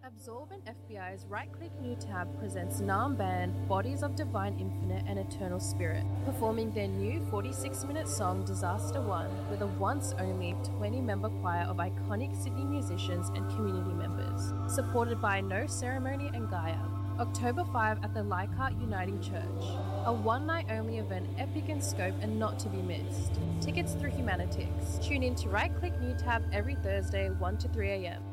Absorb and FBI's right-click new tab presents Naam band Bodies of Divine Infinite and Eternal Spirit, performing their new 46-minute song Disaster One with a once-only 20-member choir of iconic Sydney musicians and community members, supported by No Ceremony and Gaia. October 5 at the Leichhardt Uniting Church. A one-night-only event epic in scope and not to be missed. Tickets through Humanitix. Tune in to Right Click New Tab every Thursday 1 to 3 a.m.